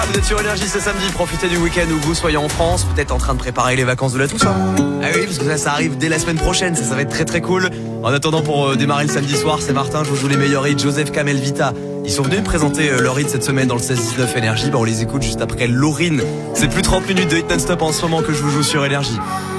vous êtes sur Énergie ce samedi, profitez du week-end où vous soyez en France, peut-être en train de préparer les vacances de la Toussaint. Ah oui, parce que ça arrive dès la semaine prochaine, ça va être très très cool. En attendant, pour démarrer le samedi soir, c'est Martin, je vous joue les meilleurs hits, Joseph, Kamel, Vita. Ils sont venus me présenter leur hit cette semaine dans le 16-19 Énergie, on les écoute juste après Laurine. C'est plus 30 minutes de hit non-stop en ce moment que je vous joue sur Énergie.